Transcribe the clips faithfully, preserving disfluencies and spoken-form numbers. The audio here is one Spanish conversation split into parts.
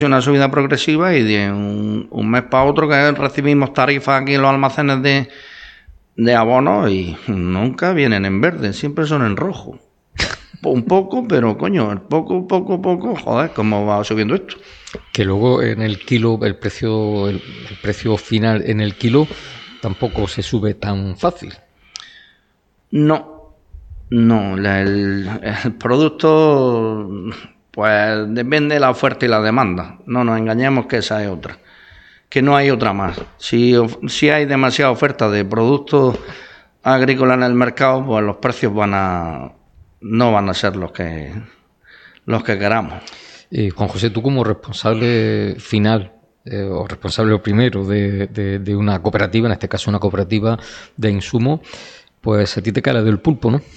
una subida progresiva y de un, un mes para otro que recibimos tarifas aquí en los almacenes de, de abonos y nunca vienen en verde, siempre son en rojo. Un poco, pero coño, poco, poco, poco, joder, ¿cómo va subiendo esto? Que luego en el kilo, el precio, el, el precio final en el kilo tampoco se sube tan fácil. No, no, la, el, el producto pues depende de la oferta y la demanda. No nos engañemos que esa es otra, que no hay otra más. Si, si hay demasiada oferta de productos agrícolas en el mercado, pues los precios van a no van a ser los que los que queramos. Eh, Juan José, tú como responsable final eh, o responsable primero de, de, de una cooperativa, en este caso una cooperativa de insumos, pues a ti te cae la del pulpo, ¿no?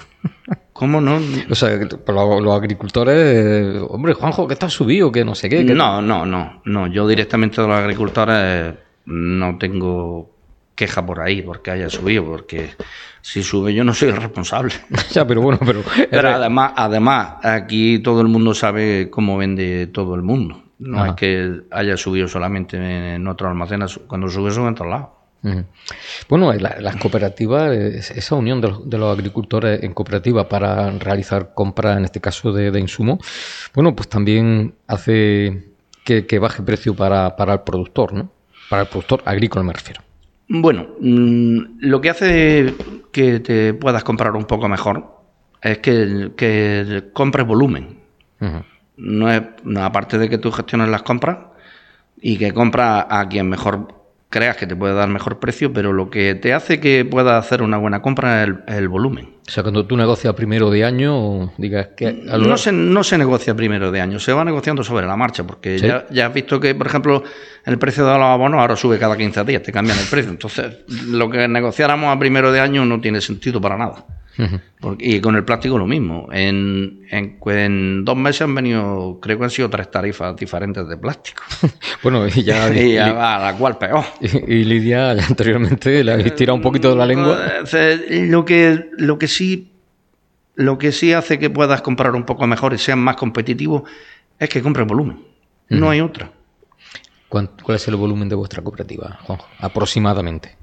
¿Cómo no? O sea, los, los agricultores, eh, hombre, Juanjo, que está subido, que no sé qué. Que no, no, no, no. Yo directamente de los agricultores no tengo queja por ahí porque haya subido, porque si sube yo no soy el responsable. Ya, pero bueno, pero... Pero además, además, aquí todo el mundo sabe cómo vende todo el mundo. No Ajá. es que haya subido solamente en otros almacenes, cuando sube, sube en todos lados. Uh-huh. Bueno, la, las cooperativas, esa unión de los, de los agricultores en cooperativa para realizar compras, en este caso de, de insumos, bueno, pues también hace que, que baje precio para, para el productor, ¿no? Para el productor agrícola me refiero. Bueno, mmm, lo que hace que te puedas comprar un poco mejor es que, que compres volumen. Uh-huh. No es, no, aparte de que tú gestiones las compras y que compras a quien mejor creas que te puede dar mejor precio, pero lo que te hace que puedas hacer una buena compra es el, el volumen. O sea, cuando tú negocias primero de año, digas que... A lo... no, se, no se negocia primero de año, se va negociando sobre la marcha, porque ¿sí? ya, ya has visto que, por ejemplo, el precio de los abonos ahora sube cada quince días, te cambian el precio. Entonces, lo que negociáramos a primero de año no tiene sentido para nada. Uh-huh. Porque, y con el plástico lo mismo. En, en, en dos meses han venido, creo que han sido tres tarifas diferentes de plástico. Bueno, y ya... y ya va, la cual peor. Y, y Lidia, anteriormente, le habéis tirado un poquito de la lengua. Lo que, lo que sí lo que sí hace que puedas comprar un poco mejor y seas más competitivo es que compres volumen. Uh-huh. No hay otra. ¿Cuál es el volumen de vuestra cooperativa, Juanjo? Aproximadamente.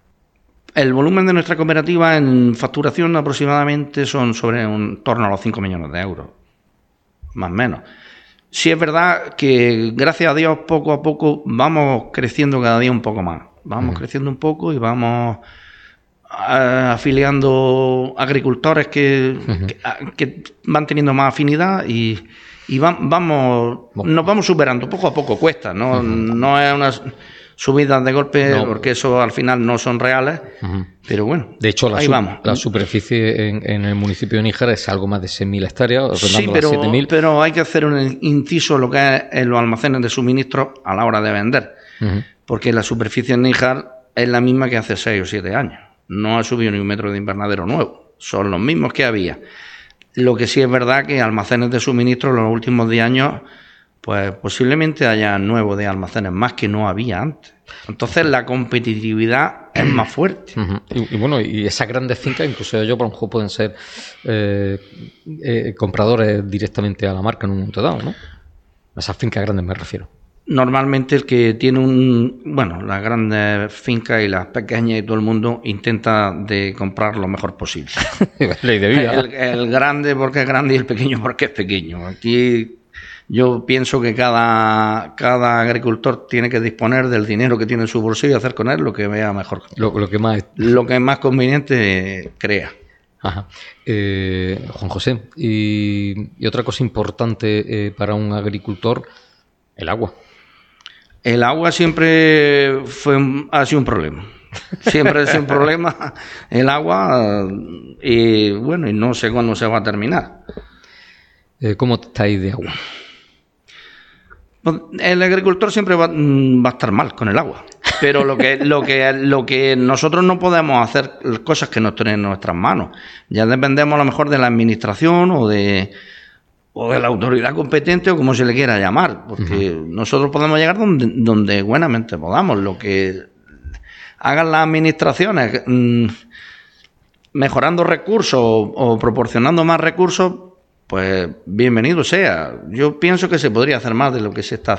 El volumen de nuestra cooperativa en facturación aproximadamente son sobre un torno a los cinco millones de euros, más o menos. Sí es verdad que, gracias a Dios, poco a poco vamos creciendo cada día un poco más. Vamos uh-huh. creciendo un poco y vamos uh, afiliando agricultores que, uh-huh. que, que van teniendo más afinidad y, y va, vamos bueno. nos vamos superando. Poco a poco cuesta, no, uh-huh. no es una... subidas de golpe, no. porque eso al final no son reales, uh-huh. pero bueno, de hecho, la ahí su- vamos. La superficie en, en el municipio de Níjar es algo más de seis mil hectáreas, sí, pero, siete mil. pero hay que hacer un inciso lo que es en los almacenes de suministro a la hora de vender, uh-huh. porque la superficie en Níjar es la misma que hace seis o siete años, no ha subido ni un metro de invernadero nuevo, son los mismos que había. Lo que sí es verdad que almacenes de suministro en los últimos diez años, pues posiblemente haya nuevos de almacenes más que no había antes. Entonces la competitividad es más fuerte. Uh-huh. Y, y bueno, y esas grandes fincas, incluso ellos por lo mejor pueden ser eh, eh, compradores directamente a la marca en un momento dado, ¿no? Esas fincas grandes me refiero. Normalmente el que tiene un... Bueno, las grandes fincas y las pequeñas y todo el mundo intenta de comprar lo mejor posible. Ley de vida. El, el grande porque es grande y el pequeño porque es pequeño. Aquí... Yo pienso que cada, cada agricultor tiene que disponer del dinero que tiene en su bolsillo y hacer con él lo que vea mejor. Lo, lo que más lo que más conveniente crea. Ajá. Eh, Juan José, y, y otra cosa importante eh, para un agricultor, el agua. El agua siempre fue un, ha sido un problema. Siempre ha sido un problema el agua y bueno, y no sé cuándo se va a terminar. Eh, ¿Cómo estáis de agua? El agricultor siempre va, va a estar mal con el agua, pero lo que, lo que, lo que nosotros no podemos hacer cosas que no estén en nuestras manos. Ya dependemos a lo mejor de la administración o de, o de la autoridad competente o como se le quiera llamar, porque uh-huh. nosotros podemos llegar donde, donde buenamente podamos. Lo que hagan las administraciones mmm, mejorando recursos o, o proporcionando más recursos, pues bienvenido sea. Yo pienso que se podría hacer más de lo que se está